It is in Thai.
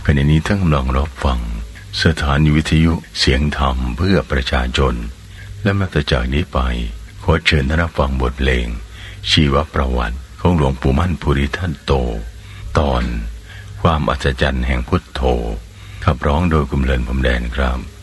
ขณะนี้ท่านกำลังรับฟังสถานีวิทยุเสียงธรรมเพื่อประชาชนและนับจากนี้ไปขอเชิญท่านรับฟังบทเพลงชีวประวัติของหลวงปู่มั่นภูริทัตโตตอนความอัศจรรย์แห่งพุทโธขับร้องโดยกุมเลินพรมแดนครับ